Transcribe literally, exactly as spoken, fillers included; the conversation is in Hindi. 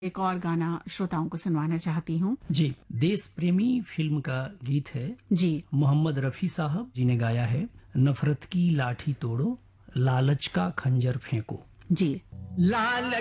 एक और गाना श्रोताओं को सुनवाना चाहती हूँ। जी, देश प्रेमी फिल्म का गीत है। जी, मोहम्मद रफी साहब जी ने गाया है। नफरत की लाठी तोड़ो, लालच का खंजर फेंको। जी। लाल